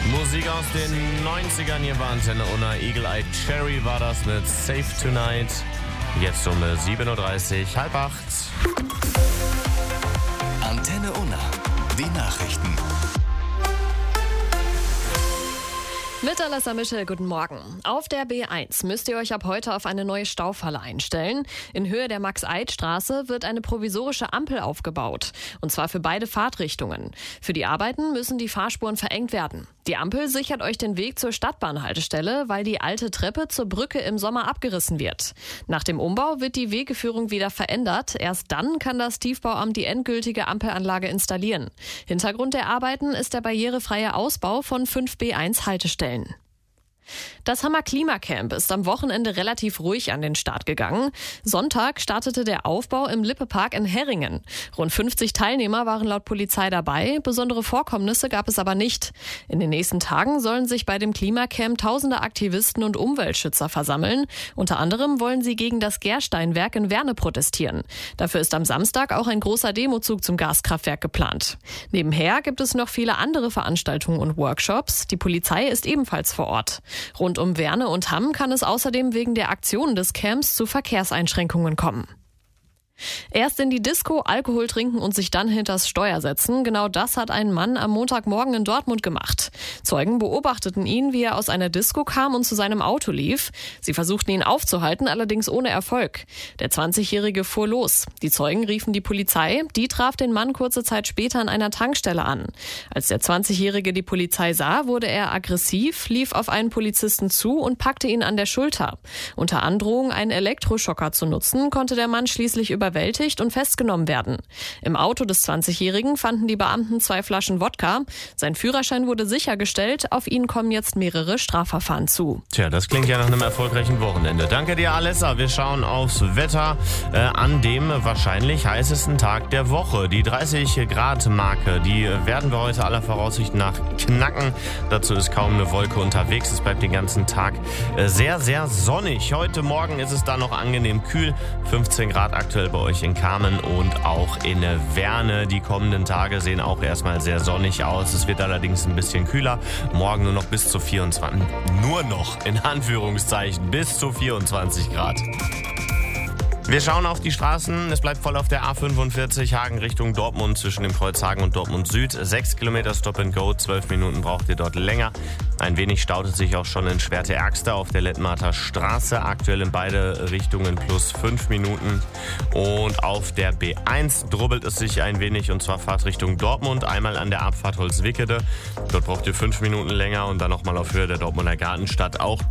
Musik aus den 90ern hier bei Antenne Unna. Eagle Eye Cherry war das mit Safe Tonight. Jetzt um 7.30 Uhr, 7:30. Antenne Unna. Die Nachrichten. Mit Alessa Michel, guten Morgen. Auf der B1 müsst ihr euch ab heute auf eine neue Staufalle einstellen. In Höhe der Max-Eid-Straße wird eine provisorische Ampel aufgebaut. Und zwar für beide Fahrtrichtungen. Für die Arbeiten müssen die Fahrspuren verengt werden. Die Ampel sichert euch den Weg zur Stadtbahnhaltestelle, weil die alte Treppe zur Brücke im Sommer abgerissen wird. Nach dem Umbau wird die Wegeführung wieder verändert. Erst dann kann das Tiefbauamt die endgültige Ampelanlage installieren. Hintergrund der Arbeiten ist der barrierefreie Ausbau von 5 B1-Haltestellen. Das Hammer Klimacamp ist am Wochenende relativ ruhig an den Start gegangen. Sonntag startete der Aufbau im Lippe-Park in Herringen. Rund 50 Teilnehmer waren laut Polizei dabei, besondere Vorkommnisse gab es aber nicht. In den nächsten Tagen sollen sich bei dem Klimacamp tausende Aktivisten und Umweltschützer versammeln. Unter anderem wollen sie gegen das Gersteinwerk in Werne protestieren. Dafür ist am Samstag auch ein großer Demozug zum Gaskraftwerk geplant. Nebenher gibt es noch viele andere Veranstaltungen und Workshops. Die Polizei ist ebenfalls vor Ort. Rund um Werne und Hamm kann es außerdem wegen der Aktionen des Camps zu Verkehrseinschränkungen kommen. Erst in die Disco, Alkohol trinken und sich dann hinters Steuer setzen. Genau das hat ein Mann am Montagmorgen in Dortmund gemacht. Zeugen beobachteten ihn, wie er aus einer Disco kam und zu seinem Auto lief. Sie versuchten ihn aufzuhalten, allerdings ohne Erfolg. Der 20-Jährige fuhr los. Die Zeugen riefen die Polizei. Die traf den Mann kurze Zeit später an einer Tankstelle an. Als der 20-Jährige die Polizei sah, wurde er aggressiv, lief auf einen Polizisten zu und packte ihn an der Schulter. Unter Androhung, einen Elektroschocker zu nutzen, konnte der Mann schließlich überwältigt und festgenommen werden. Im Auto des 20-Jährigen fanden die Beamten 2 Flaschen Wodka. Sein Führerschein wurde sichergestellt. Auf ihn kommen jetzt mehrere Strafverfahren zu. Tja, das klingt ja nach einem erfolgreichen Wochenende. Danke dir, Alessa. Wir schauen aufs Wetter an dem wahrscheinlich heißesten Tag der Woche. Die 30-Grad-Marke, die werden wir heute aller Voraussicht nach knacken. Dazu ist kaum eine Wolke unterwegs. Es bleibt den ganzen Tag sehr, sehr sonnig. Heute Morgen ist es dann noch angenehm kühl. 15 Grad aktuell bei euch in Kamen und auch in Werne. Die kommenden Tage sehen auch erstmal sehr sonnig aus. Es wird allerdings ein bisschen kühler. Morgen nur noch bis zu 24. Nur noch, in Anführungszeichen, bis zu 24 Grad. Wir schauen auf die Straßen. Es bleibt voll auf der A45 Hagen Richtung Dortmund zwischen dem Kreuz Hagen und Dortmund Süd. 6 Kilometer Stop and Go, 12 Minuten braucht ihr dort länger. Ein wenig staut es sich auch schon in Schwerte-Ergster auf der Lettmarter Straße. Aktuell in beide Richtungen plus 5 Minuten. Und auf der B1 drubbelt es sich ein wenig und zwar Fahrtrichtung Dortmund. Einmal an der Abfahrt Holzwickede. Dort braucht ihr 5 Minuten länger und dann nochmal auf Höhe der Dortmunder Gartenstadt auch